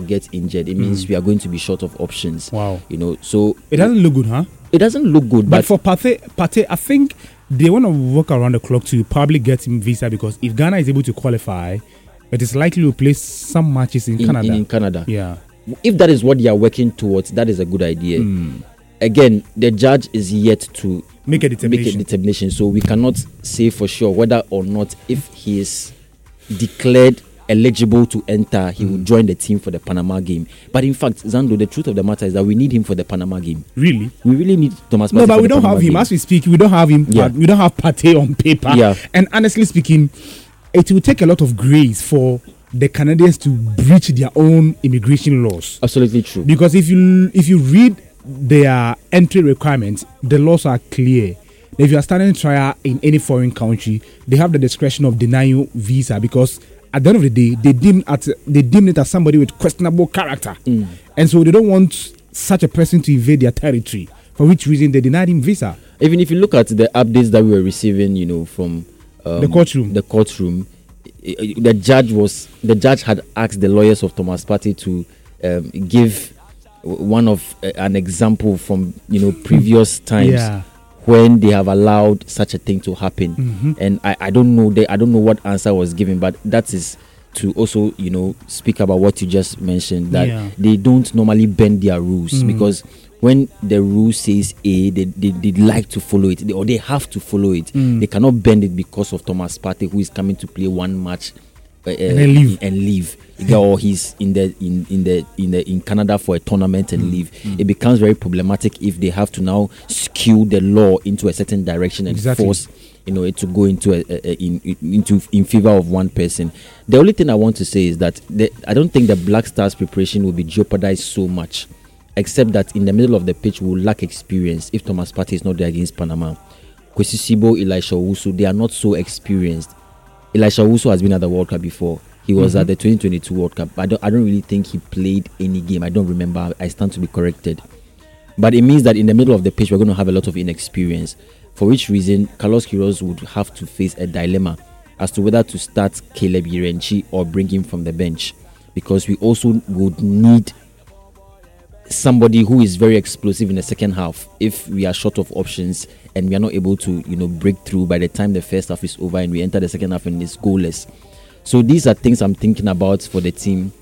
or get injured, it means we are going to be short of options. Wow. So it doesn't look good, huh? It doesn't look good. But for Partey, I think they want to work around the clock to probably get him visa, because if Ghana is able to qualify, it is likely to play some matches in Canada. In Canada. Yeah. If that is what they are working towards, that is a good idea. Again, the judge is yet to make a determination. So we cannot say for sure whether or not, if he is declared eligible to enter, he will join the team for the Panama game. But in fact, Zando, the truth of the matter is that we need him for the Panama game. Really? We really need Thomas Partey. No, but we don't have him. As we speak, we don't have him. Yeah. We don't have Partey on paper. Yeah. And honestly speaking, it will take a lot of grace for the Canadians to breach their own immigration laws. Absolutely true. Because if you read their entry requirements, the laws are clear. If you are starting trial in any foreign country, they have the discretion of denying you visa, because at the end of the day, they deem it as somebody with questionable character. And so they don't want such a person to invade their territory, for which reason they denied him visa. Even if you look at the updates that we were receiving, from the courtroom, the judge had asked the lawyers of Thomas Partey to give one of an example from previous times when they have allowed such a thing to happen. And I don't know what answer was given, but that is to also speak about what you just mentioned, that they don't normally bend their rules, because when the rule says A, they like to follow it, or they have to follow it. They cannot bend it because of Thomas Partey, who is coming to play one match and leave. Or he's in Canada for a tournament and leave. It becomes very problematic if they have to now skew the law into a certain direction and force it to go into in favor of one person. The only thing I want to say is that I don't think the Black Stars preparation will be jeopardized so much, except that in the middle of the pitch we will lack experience if Thomas Partey is not there against Panama. Kwesi Sibo, Elisha Owusu, they are not so experienced. Elisha Owusu has been at the World Cup before. He was at the 2022 World Cup. I don't really think he played any game. I don't remember. I stand to be corrected. But it means that in the middle of the pitch, we're going to have a lot of inexperience. For which reason, Carlos Queiroz would have to face a dilemma as to whether to start Caleb Irenchi or bring him from the bench. Because we also would need somebody who is very explosive in the second half if we are short of options and we are not able to break through by the time the first half is over and we enter the second half and it's goalless. So these are things I'm thinking about for the team.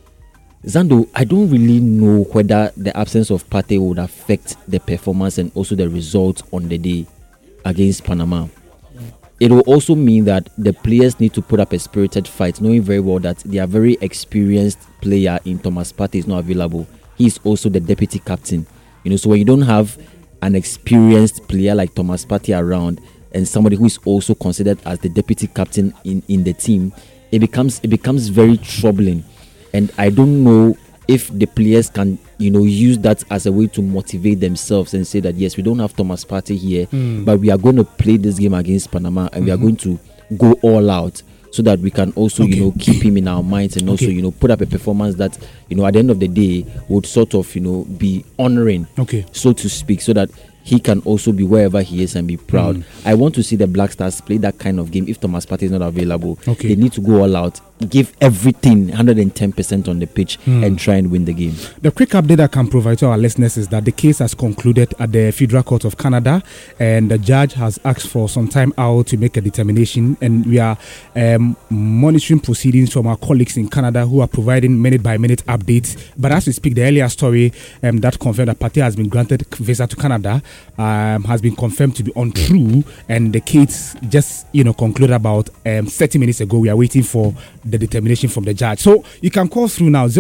Zando, I don't really know whether the absence of Partey would affect the performance and also the result on the day against Panama. It will also mean that the players need to put up a spirited fight, knowing very well that their very experienced player in Thomas Partey is not available. He is also the deputy captain. So when you don't have an experienced player like Thomas Partey around and somebody who is also considered as the deputy captain in the team, it becomes very troubling. And I don't know if the players can use that as a way to motivate themselves and say that yes, we don't have Thomas Partey here, but we are going to play this game against Panama and we are going to go all out, so that we can also keep him in our minds and also put up a performance that at the end of the day would sort of be honoring, so to speak, so that he can also be wherever he is and be proud. I want to see the Black Stars play that kind of game. If Thomas Partey is not available, they need to go all out, give everything 110% on the pitch and try and win the game. The quick update I can provide to our listeners is that the case has concluded at the Federal Court of Canada, and the judge has asked for some time out to make a determination, and we are monitoring proceedings from our colleagues in Canada who are providing minute by minute updates. But as we speak, the earlier story that confirmed that Partey has been granted visa to Canada has been confirmed to be untrue, and the case just concluded about 30 minutes ago. We are waiting for the determination from the judge. So you can call through now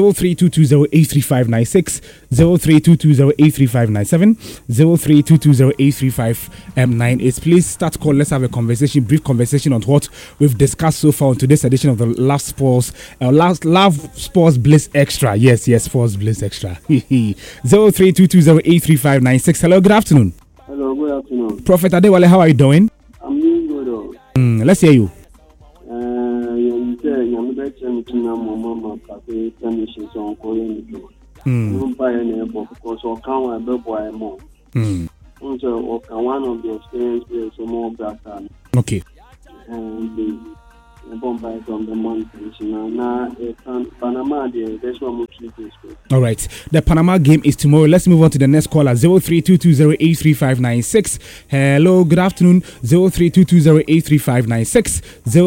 0322083596, 0322083597, 0322083598. Please start call. Let's have a brief conversation on what we've discussed so far on today's edition of the Love Sports Bliss Extra. Yes, Sports Bliss Extra. 0322083596. Hello, good afternoon. Hello, good afternoon. Prophet Adewale, how are you doing? I'm doing good. Let's hear you. One of the experienced players more black. Okay. And Bombay from the mountains. Now, Panama, there's one more key. All right. The Panama game is tomorrow. Let's move on to the next caller. 0322083596. Hello, good afternoon. 0322083596.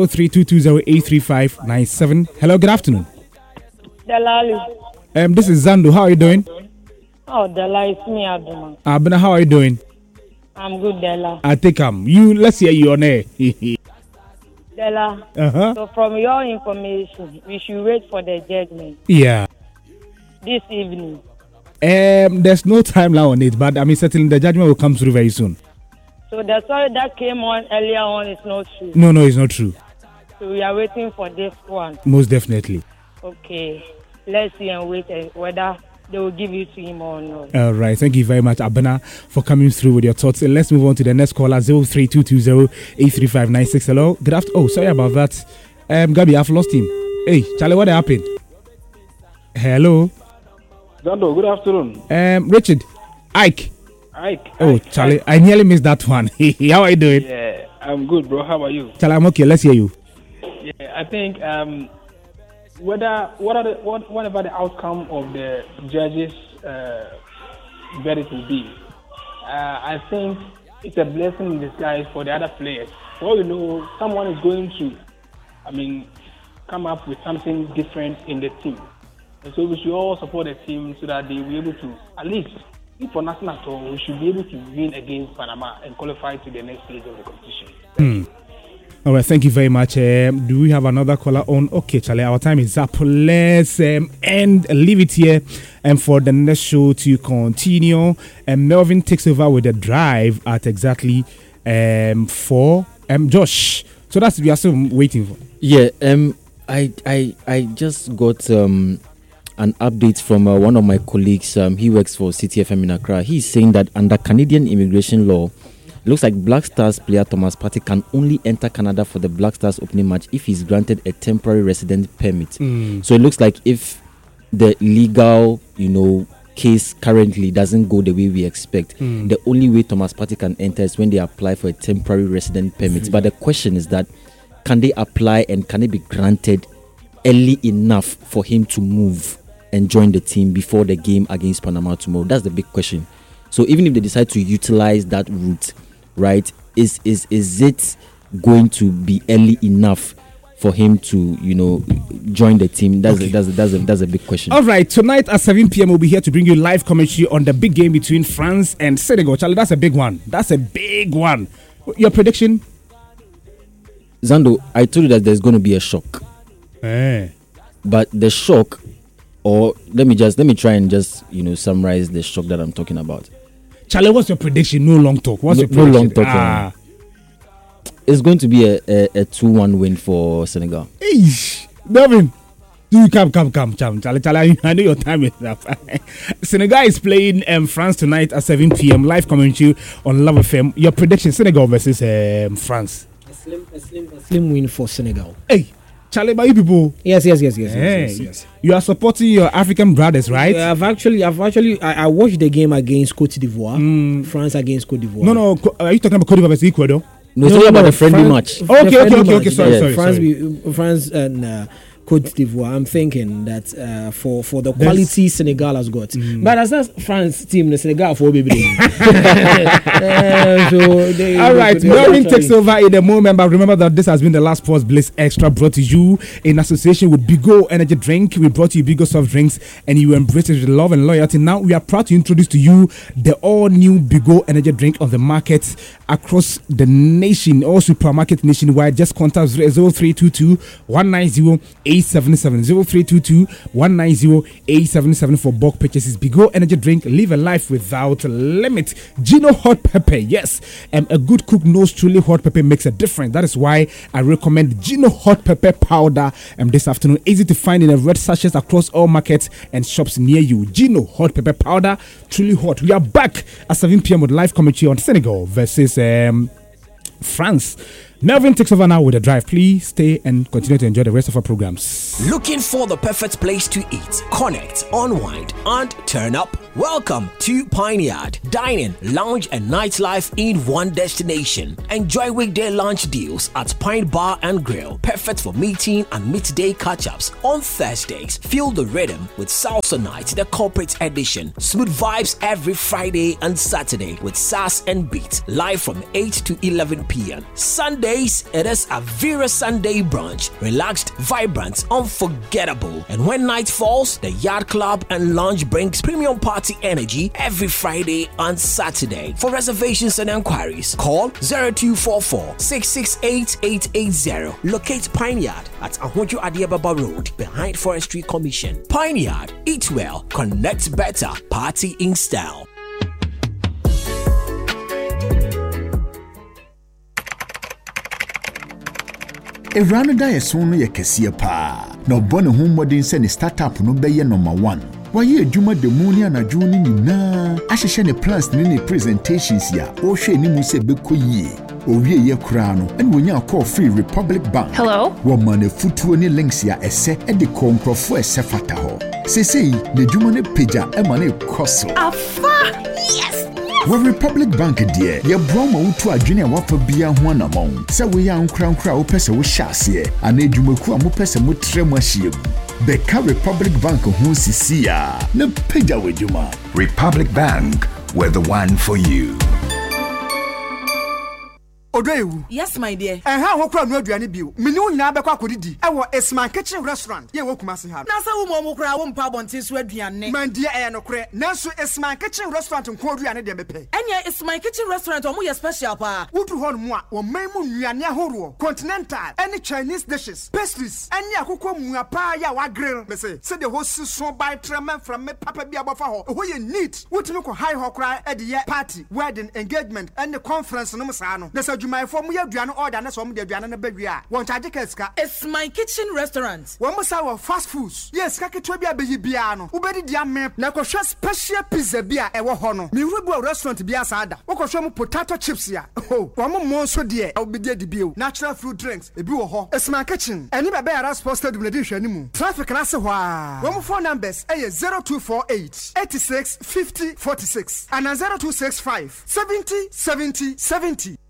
0322083597. Hello, good afternoon. Delali. This is Zando. How are you doing? Oh, Dela, it's me, Abdullah. Abena, how are you doing? I'm good, Dela. I think let's hear you on air. Dela. So from your information, we should wait for the judgment. Yeah. This evening. There's no timeline on it, but certainly the judgment will come through very soon. So the story that came on earlier on is not true. No, it's not true. So we are waiting for this one. Most definitely. Okay. Let's see and wait whether they will give it to him or not. All right. Thank you very much, Abena, for coming through with your thoughts. Let's move on to the next caller, 0322083596. Hello. Good afternoon. Oh, sorry about that. Gabi, I've lost him. Hey, Charlie, what happened? Hello. Zando, good afternoon. Richard. Ike. Oh, Charlie, Ike. I nearly missed that one. How are you doing? Yeah, I'm good, bro. How are you? Charlie, I'm okay. Let's hear you. Yeah, I think whatever the outcome of the judges' verdict will be, I think it's a blessing in disguise for the other players. For all you know, someone is going to, come up with something different in the team. And so we should all support the team so that they will be able to, at least, if for nothing at all, we should be able to win against Panama and qualify to the next stage of the competition. All right, thank you very much. Do we have another caller on? Okay, Charlie, our time is up. Let's leave it here and for the next show to continue. And Melvin takes over with the drive at exactly 4. Josh. So that's we are still waiting for. Yeah. I just got an update from one of my colleagues. He works for CTFM in Accra. He's saying that under Canadian immigration law, it looks like Black Stars player Thomas Partey can only enter Canada for the Black Stars opening match if he's granted a temporary resident permit. So it looks like if the legal, case currently doesn't go the way we expect, the only way Thomas Partey can enter is when they apply for a temporary resident permit. But the question is that, can they apply and can it be granted early enough for him to move and join the team before the game against Panama tomorrow? That's the big question. So even if they decide to utilize that route, right, is it going to be early enough for him to join the team? That's a big question. All right, tonight at 7 p.m. we'll be here to bring you live commentary on the big game between France and Senegal. Charlie, that's a big one. Your prediction? Zando, I told you that there's going to be a shock. But the shock, or let me try and summarize the shock that I'm talking about. Charlie, what's your prediction? No long talk. What's your prediction? No long talk. It's going to be a 2-1 win for Senegal. Eesh, Melvin, come, Charlie. I know your time is up. Senegal is playing France tonight at 7 p.m. Live commentary on Love FM. Your prediction: Senegal versus France. A slim win for Senegal. Hey, Charlie, by you people. Yes. You are supporting your African brothers, right? I watched the game against Cote d'Ivoire. France against Cote d'Ivoire. No. Are you talking about Cote d'Ivoire versus Ecuador? No, it's talking about the friendly match. Okay. Sorry. France and Cote d'Ivoire. I'm thinking that for the quality Senegal has got, but as that France team, the Senegal for baby. All right, Melvin takes over in a moment. But remember that this has been the last Sports Bliss Extra, brought to you in association with Bigo Energy Drink. We brought you Bigo Soft Drinks, and you embrace it with love and loyalty. Now we are proud to introduce to you the all-new Bigo Energy Drink on the market across the nation, all supermarket nationwide. Just contact 0322 190 877 0322 190 877 for bulk purchases. Bigo Energy Drink, live a life without limit. Gino Hot Pepper, yes, a good cook knows truly hot pepper makes a difference. That is why I recommend Gino Hot Pepper powder this afternoon. Easy to find in a red sachets across all markets and shops near you. Gino Hot Pepper powder, truly hot. We are back at 7 p.m. with live commentary on Senegal versus France. Melvin takes over now with a drive. Please stay and continue to enjoy the rest of our programs. Looking for the perfect place to eat, connect, unwind, and turn up? Welcome to Pine Yard. Dining, lounge, and nightlife in one destination. Enjoy weekday lunch deals at Pine Bar and Grill. Perfect for meeting and midday catch-ups on Thursdays. Feel the rhythm with Salsa Night, the corporate edition. Smooth vibes every Friday and Saturday with Sass and Beat. Live from 8 to 11 p.m. Sundays, it is a Vera Sunday brunch. Relaxed, vibrant, unforgettable. And when night falls, the Yard Club and Lounge brings premium party energy every Friday and Saturday. For reservations and inquiries, call 0244 668 880. Locate Pine Yard at Ahunju Adiababa Road behind Forestry Commission. Pine Yard, eat well, connect better, party in style. Erano da yeso no yekesie pa na obone ho modern se ne startup no beye number 1 waye adwuma de mu ni anadwo ni nyina ahehye ne plans ne presentations ya o hwe ni mu se bekoyie owie ye kura no ene wonya call free Republic Bank. Hello, wo mane futuo ni links ya ese e de konkrofo ese fata ho sesei ne adwuma ne pagya e mane koso afa yes. Well, Republic Bank dear, your Broma utu adwene wafa bia ho anamon. Se we ya nkra wo pese wo hyase, ana edwumaku amu pese mo tremu ahyem. Beka Republic Bank ho sisi ya, na pagya wedwuma. Republic Bank, we're the one for you. Odewu. Yes, my dear. How hokra no aduane biu. Menu nyina bekwa kodidi. Ewo Esman Kitchen Restaurant. Ye wo Kumasi ha. Na sa wo mo kra wo mpa bontin so aduane. Man dear no kre. Nanso Esman Kitchen Restaurant nko aduane de mepe. Enya Esman Kitchen Restaurant omo ye special pa. Wudu ho no mu a wo man mu nnuane ahoro. Continental, any Chinese dishes, pastries, any akoko mua pa ya wa grill. Me say the host so by tremen from me papa bi abofa ho. Ho ye neat. Wutumi ko high ho kra e de ye party, wedding, engagement and the conference no msa no. My form we aduane order na so mo de aduane na bawie won charge keska. It's my kitchen restaurant. Won mo sa fast foods. Yes, ka ketwa bia beyi bia no. Wo bedi dia me na ko hwe special pizza bia e wo ho no. Me rubu restaurant bia sada. Wo ko hwe mo potato chips ya. Oh, won mo so de wo bedi di bio. Natural fruit drinks e bi wo ho. It's my kitchen. Eni be be ara sports stadium na di hwe ni mu. Traffic na se ho a. Won phone numbers e 0248 86 50 46 and 0265 70 70 70.